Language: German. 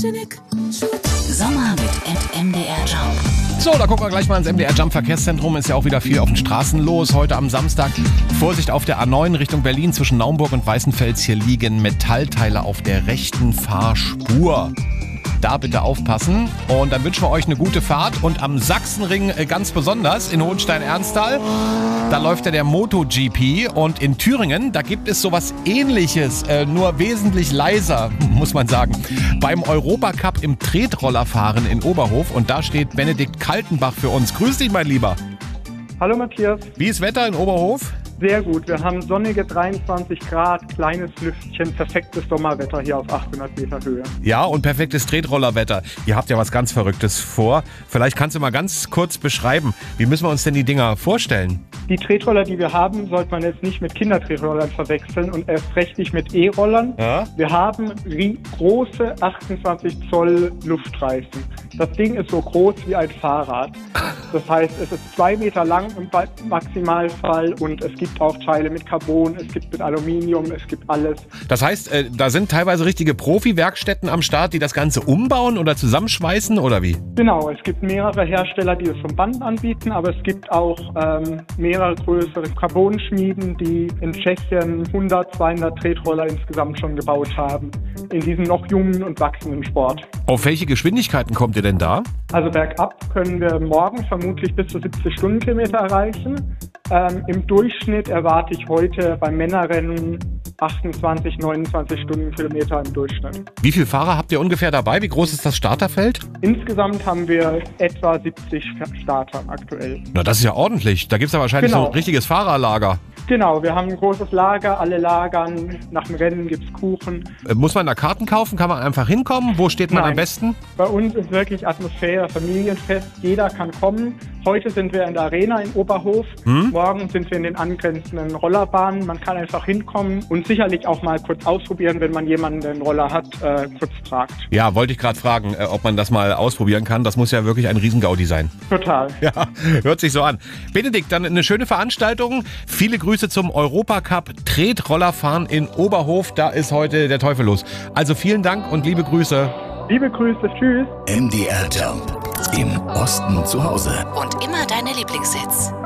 Sommer mit MDR Jump. So, da gucken wir gleich mal ins MDR Jump Verkehrszentrum. Ist ja auch wieder viel auf den Straßen los. Heute am Samstag Vorsicht auf der A9 Richtung Berlin zwischen Naumburg und Weißenfels. Hier liegen Metallteile auf der rechten Fahrspur. Da bitte aufpassen. Und dann wünschen wir euch eine gute Fahrt. Und am Sachsenring ganz besonders in Hohenstein-Ernsthal, da läuft ja der MotoGP. Und in Thüringen, da gibt es sowas Ähnliches, nur wesentlich leiser, muss man sagen. Beim Europacup im Tretrollerfahren in Oberhof. Und da steht Benedikt Kaltenbach für uns. Grüß dich, mein Lieber. Hallo Matthias. Wie ist Wetter in Oberhof? Sehr gut. Wir haben sonnige 23 Grad, kleines Lüftchen, perfektes Sommerwetter hier auf 800 Meter Höhe. Ja, und perfektes Tretrollerwetter. Ihr habt ja was ganz Verrücktes vor. Vielleicht kannst du mal ganz kurz beschreiben, wie müssen wir uns denn die Dinger vorstellen? Die Tretroller, die wir haben, sollte man jetzt nicht mit Kindertretrollern verwechseln und erst recht nicht mit E-Rollern. Ja? Wir haben große 28 Zoll Luftreifen. Das Ding ist so groß wie ein Fahrrad. Das heißt, es ist 2 Meter lang im Maximalfall und es gibt auch Teile mit Carbon, es gibt mit Aluminium, es gibt alles. Das heißt, da sind teilweise richtige Profi-Werkstätten am Start, die das Ganze umbauen oder zusammenschweißen oder wie? Genau, es gibt mehrere Hersteller, die es vom Band anbieten, aber es gibt auch mehrere größere Carbonschmieden, die in Tschechien 100, 200 Tretroller insgesamt schon gebaut haben. In diesem noch jungen und wachsenden Sport. Auf welche Geschwindigkeiten kommt ihr denn da? Also bergab können wir morgen vermutlich bis zu 70 Stundenkilometer erreichen. Im Durchschnitt erwarte ich heute beim Männerrennen 28, 29 Stundenkilometer im Durchschnitt. Wie viele Fahrer habt ihr ungefähr dabei? Wie groß ist das Starterfeld? Insgesamt haben wir etwa 70 Starter aktuell. Na, das ist ja ordentlich. Da gibt es ja wahrscheinlich so ein richtiges Fahrerlager. Genau, wir haben ein großes Lager, alle lagern, nach dem Rennen gibt es Kuchen. Muss man da Karten kaufen? Kann man einfach hinkommen? Wo steht man am besten? Bei uns ist wirklich Atmosphäre, Familienfest, jeder kann kommen. Heute sind wir in der Arena in Oberhof, morgen sind wir in den angrenzenden Rollerbahnen. Man kann einfach hinkommen und sicherlich auch mal kurz ausprobieren, wenn man jemanden, der einen Roller hat, kurz fragt. Ja, wollte ich gerade fragen, ob man das mal ausprobieren kann. Das muss ja wirklich ein Riesengaudi sein. Total. Ja, hört sich so an. Benedikt, dann eine schöne Veranstaltung. Viele Grüße zum Europacup Tretrollerfahren in Oberhof. Da ist heute der Teufel los. Also vielen Dank und liebe Grüße. Liebe Grüße, tschüss. MDR Jump. Im Osten zu Hause. Und immer deine Lieblingshits.